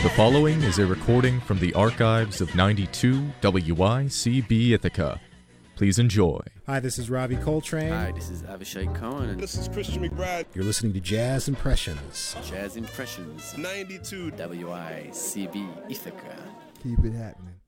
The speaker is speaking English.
The following is a recording from the archives of 92 WICB Ithaca. Please enjoy. Hi, this is Robbie Coltrane. Hi, this is Avishai Cohen. And this is Christian McBride. You're listening to Jazz Impressions. Jazz Impressions. 92 WICB Ithaca. Keep it happening.